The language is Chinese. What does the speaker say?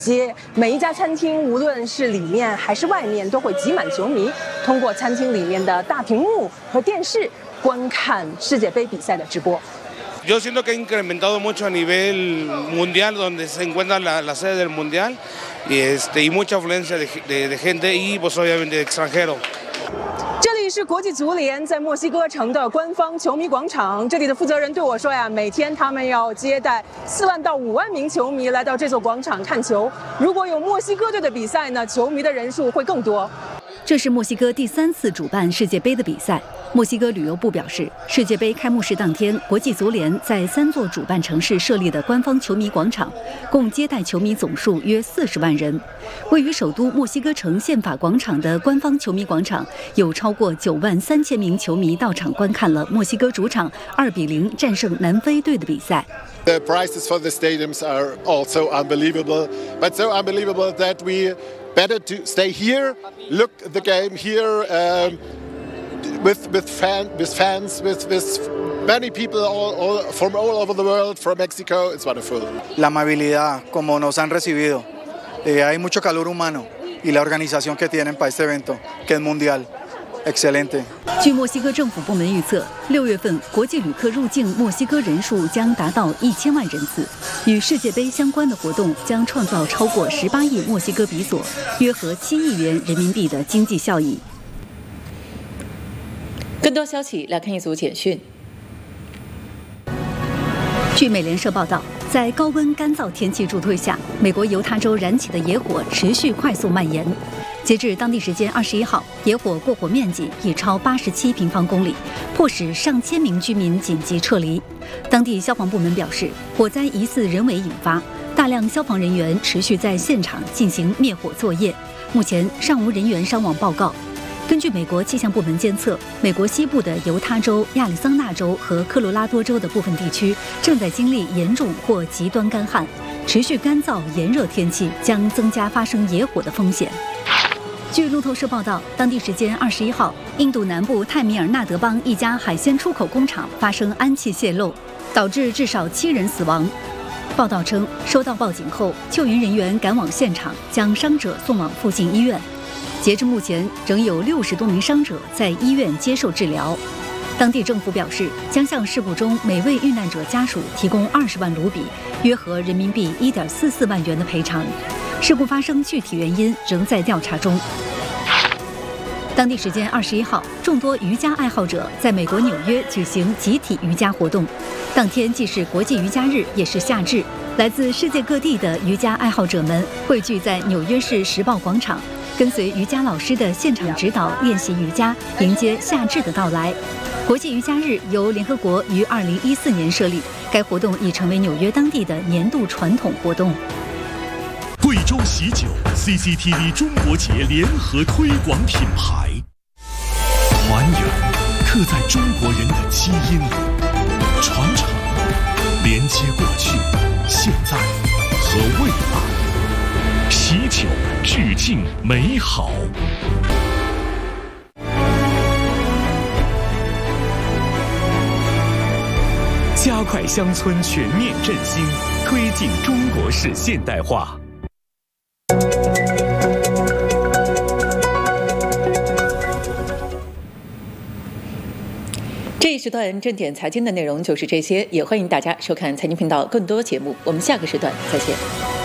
街每一家餐厅，无论是里面还是外面，都会挤满球迷，通过餐厅里面的大屏幕和电视观看世界杯比赛的直播。 Yo siento que ha incrementado mucho a nivel mundial, donde se encuentra la sede del mundial, y mucha afluencia de gente y pues obviamente de extranjeros. 这里是国际足联在墨西哥城的官方球迷广场，这里的负责人对我说呀，每天他们要接待4万到5万名球迷来到这座广场看球。如果有墨西哥队的比赛呢，球迷的人数会更多。 这是墨西哥第3次主办世界杯的比赛。墨西哥旅游部表示，世界杯开幕式当天，国际足联在3座主办城市设立的官方球迷广场，共接待球迷总数约40万人。位于首都墨西哥城宪法广场的官方球迷广场，有超过9万3千名球迷到场观看了墨西哥主场2-0战胜南非队的比赛。 The prices for the stadiums are also unbelievable, but so unbelievable that we better to stay here, look at the game here. With fans, with many people from all over the world, from Mexico, it's wonderful. La amabilidad, como nos han recibido, hay mucho calor humano y la organización que tienen para este evento, que es mundial, excelente. 据墨西哥政府部门预测，6月份国际旅客入境墨西哥人数将达到1000万人次，与世界杯相关的活动将创造超过18亿墨西哥比索，约合7亿元人民币的经济效益。 更多消息来看一组简讯。 据美联社报道，在高温干燥天气助推下，美国犹他州燃起的野火持续快速蔓延。截至当地时间21号，野火过火面积已超87平方公里，迫使上千名居民紧急撤离。当地消防部门表示，火灾疑似人为引发，大量消防人员持续在现场进行灭火作业，目前尚无人员伤亡报告。根据美国气象部门监测，美国西部的犹他州、亚利桑那州和科罗拉多州的部分地区正在经历严重或极端干旱，持续干燥炎热天气将增加发生野火的风险。据路透社报道，当地时间21号，印度南部泰米尔纳德邦一家海鲜出口工厂发生氨气泄漏，导致至少7人死亡。报道称，收到报警后，救援人员赶往现场，将伤者送往附近医院。截至目前，仍有60多名伤者在医院接受治疗。当地政府表示，将向事故中每位遇难者家属提供20万卢比，约合人民币1.44万元的赔偿。事故发生具体原因仍在调查中。当地时间21号，众多瑜伽爱好者在美国纽约举行集体瑜伽活动。当天既是国际瑜伽日，也是夏至，来自世界各地的瑜伽爱好者们汇聚在纽约市时报广场，跟随瑜伽老师的现场指导练习瑜伽，迎接夏至的到来。国际瑜伽日由联合国于2014年设立，该活动已成为纽约当地的年度传统活动。 贵州喜酒 CCTV 中国节联合推广品牌，还原刻在中国人的基因里，传承连接过去、现在和未来。喜酒致敬美好。加快乡村全面振兴，推进中国式现代化。 这一时段正点财经的内容就是这些，也欢迎大家收看财经频道更多节目，我们下个时段再见。